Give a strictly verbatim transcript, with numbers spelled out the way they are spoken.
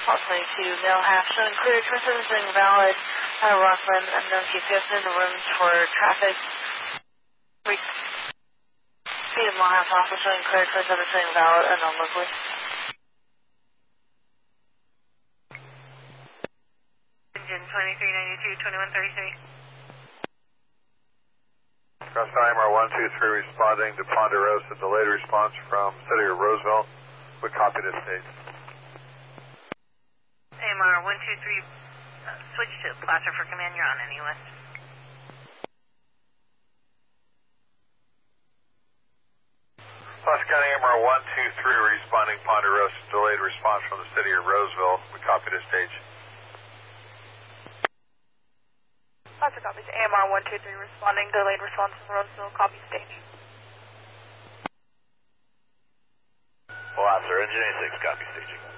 Call twenty-two, mail half, showing clear, transmission showing valid, uh, Rockland, unknown G P S in the rooms for traffic. Speed mile half, also showing clear, twenty-seven showing valid, unknown locally. Engine twenty-three ninety-two, twenty-one thirty-three. Cross I M R one two three responding to Ponderosa, delayed response from City of Roseville. We copy this state. A M R one two three, uh, switch to Placer for command, you're on any west. Placer County A M R one two three responding Ponderosa, delayed response from the City of Roseville. We copy this stage. Placer copies A M R one two three responding, delayed response from Roseville, copy stage. Placer, Engine A six, copy staging.